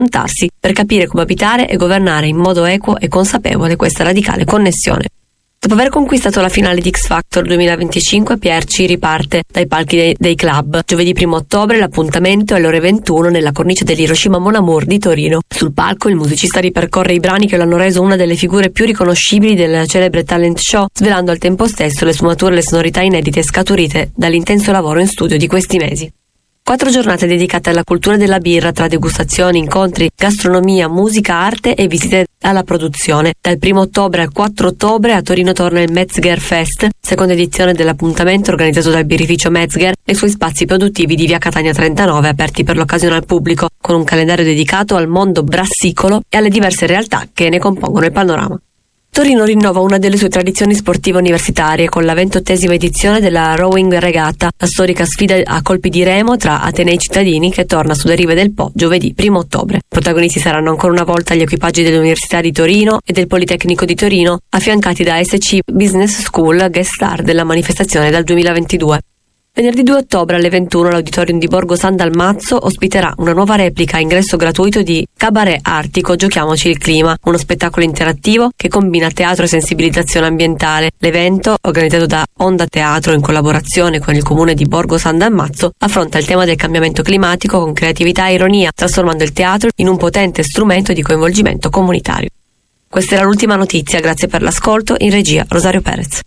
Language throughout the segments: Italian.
confrontarsi per capire come abitare e governare in modo equo e consapevole questa radicale connessione. Dopo aver conquistato la finale di X Factor 2025, Pierci riparte dai palchi dei club. Giovedì 1 ottobre l'appuntamento è alle ore 21 nella cornice dell'Hiroshima Mon Amour di Torino. Sul palco il musicista ripercorre i brani che lo hanno reso una delle figure più riconoscibili del celebre talent show, svelando al tempo stesso le sfumature e le sonorità inedite scaturite dall'intenso lavoro in studio di questi mesi. 4 giornate dedicate alla cultura della birra tra degustazioni, incontri, gastronomia, musica, arte e visite alla produzione. Dal 1 ottobre al 4 ottobre a Torino torna il Metzger Fest, seconda edizione dell'appuntamento organizzato dal birrificio Metzger e i suoi spazi produttivi di via Catania 39 aperti per l'occasione al pubblico, con un calendario dedicato al mondo brassicolo e alle diverse realtà che ne compongono il panorama. Torino rinnova una delle sue tradizioni sportive universitarie con la 28ª edizione della Rowing Regatta, la storica sfida a colpi di remo tra atenei cittadini che torna sulle rive del Po giovedì 1 ottobre. Protagonisti saranno ancora una volta gli equipaggi dell'Università di Torino e del Politecnico di Torino, affiancati da SC Business School, guest star della manifestazione dal 2022. Venerdì 2 ottobre alle 21 l'Auditorium di Borgo San Dalmazzo ospiterà una nuova replica a ingresso gratuito di Cabaret Artico Giochiamoci il clima, uno spettacolo interattivo che combina teatro e sensibilizzazione ambientale. L'evento, organizzato da Onda Teatro in collaborazione con il comune di Borgo San Dalmazzo, affronta il tema del cambiamento climatico con creatività e ironia, trasformando il teatro in un potente strumento di coinvolgimento comunitario. Questa era l'ultima notizia, grazie per l'ascolto. In regia Rosario Perez.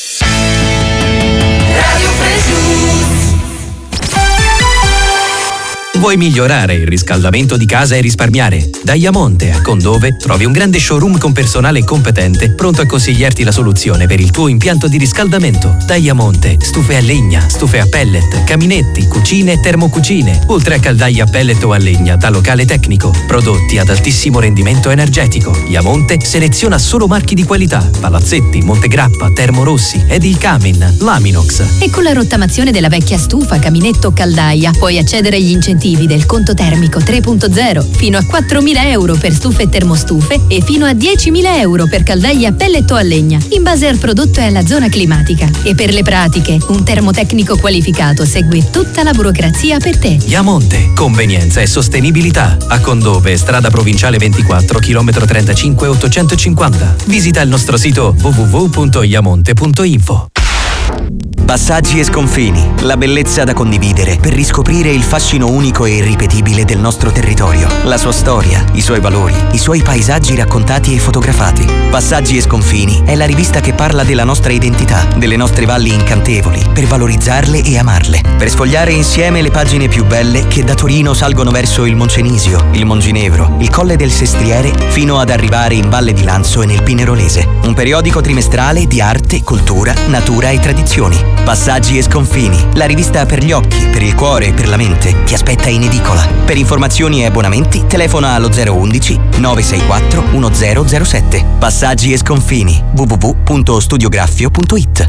Radio Fresus. Vuoi migliorare il riscaldamento di casa e risparmiare? Da Iamonte a Condove trovi un grande showroom con personale competente pronto a consigliarti la soluzione per il tuo impianto di riscaldamento. Da Iamonte, stufe a legna, stufe a pellet, caminetti, cucine e termocucine, oltre a caldaie a pellet o a legna da locale tecnico. Prodotti ad altissimo rendimento energetico. Iamonte seleziona solo marchi di qualità: Palazzetti, Montegrappa, Termorossi, Edil Camin, Laminox. E con la rottamazione della vecchia stufa, caminetto o caldaia puoi accedere agli incentivi del conto termico 3.0 fino a 4.000 euro per stufe e termostufe e fino a 10.000 euro per caldaie a pellet o a legna, in base al prodotto e alla zona climatica. E per le pratiche, un termotecnico qualificato segue tutta la burocrazia per te. Iamonte, convenienza e sostenibilità. A Condove, strada provinciale 24, chilometro 35 850. Visita il nostro sito www.iamonte.info. Passaggi e sconfini, la bellezza da condividere per riscoprire il fascino unico e irripetibile del nostro territorio, la sua storia, i suoi valori, i suoi paesaggi raccontati e fotografati. Passaggi e sconfini è la rivista che parla della nostra identità, delle nostre valli incantevoli, per valorizzarle e amarle, per sfogliare insieme le pagine più belle che da Torino salgono verso il Moncenisio, il Monginevro, il Colle del Sestriere, fino ad arrivare in Valle di Lanzo e nel Pinerolese. Un periodico trimestrale di arte, cultura, natura e tradizioni. Passaggi e sconfini, la rivista per gli occhi, per il cuore e per la mente, ti aspetta in edicola. Per informazioni e abbonamenti telefona allo 011 964 1007. Passaggi e sconfini, www.studiograffio.it.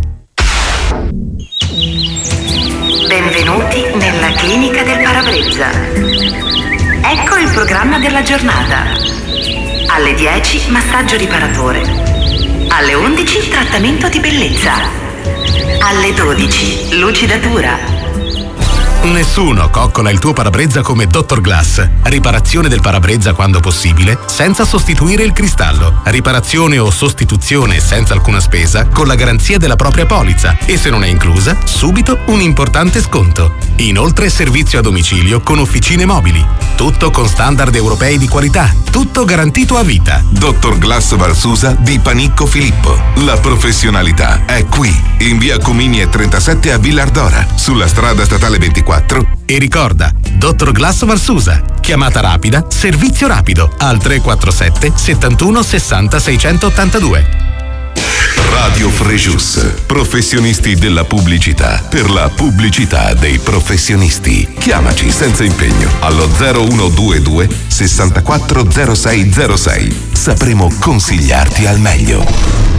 Benvenuti nella clinica del parabrezza. Ecco il programma della giornata. Alle 10 massaggio riparatore. Alle 11 trattamento di bellezza. Alle 12 lucidatura. Nessuno coccola il tuo parabrezza come Dr. Glass. Riparazione del parabrezza quando possibile, senza sostituire il cristallo. Riparazione o sostituzione senza alcuna spesa, con la garanzia della propria polizza. E se non è inclusa, subito un importante sconto. Inoltre servizio a domicilio con officine mobili. Tutto con standard europei di qualità. Tutto garantito a vita. Dr. Glass Valsusa di Panicco Filippo. La professionalità è qui. In via Cominie 37 a Villardora, sulla strada statale 24. E ricorda, Dr. Glass Valsusa. Chiamata rapida, servizio rapido al 347 71 60 682. Radio Fresus, professionisti della pubblicità, per la pubblicità dei professionisti. Chiamaci senza impegno allo 0122 64 0606. Sapremo consigliarti al meglio.